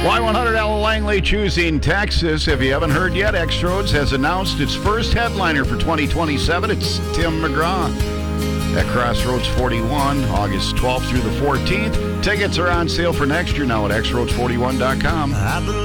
Y100 Ella Langley choosing Texas. If you haven't heard yet, X-Roads has announced its first headliner for 2027. It's Tim McGraw at Crossroads 41, August 12th through the 14th. Tickets are on sale for next year now at xroads41.com.